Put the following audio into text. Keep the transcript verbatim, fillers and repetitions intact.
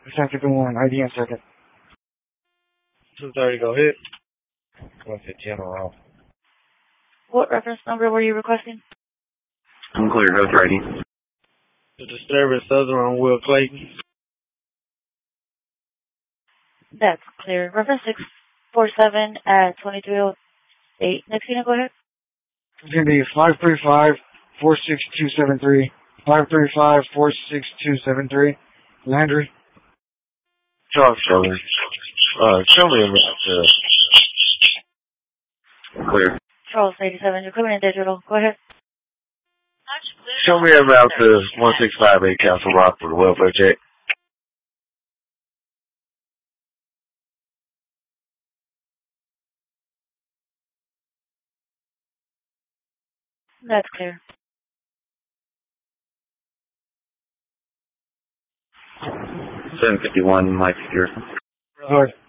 Percent fifty-one, I D and second. two thirty, go hit. one fifteen around. What reference number were you requesting? I'm clear, go ready. The disturbance Southern on Will Clayton. That's clear. Reference six four seven at twenty-three oh eight. Next unit, go ahead. It's going to be five three five, four six two seven three. five three five, four six two seven three. Landry. Charles, show me. Uh, show me a map. Clear. Charles eighty-seven, you're coming in digital. Go ahead. Show me a map to one six five eight Castle Rock for the welfare check. That's clear. seven fifty-one, Mike Pearson. Lord.